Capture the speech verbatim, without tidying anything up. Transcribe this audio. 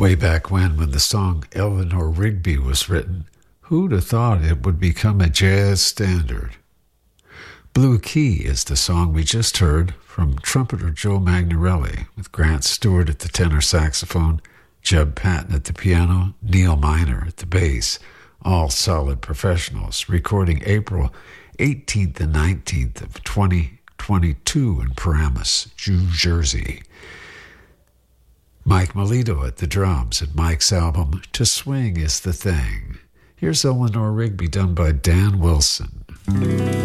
Way back when, when the song Eleanor Rigby was written, who'd have thought it would become a jazz standard? Blue Key is the song we just heard from trumpeter Joe Magnarelli, with Grant Stewart at the tenor saxophone, Jeb Patton at the piano, Neil Miner at the bass, all solid professionals, recording April eighteenth and nineteenth of twenty twenty-two in Paramus, New Jersey. Mike Melito at the drums at Mike's album To Swing Is the Thing. Here's Eleanor Rigby done by Dan Wilson.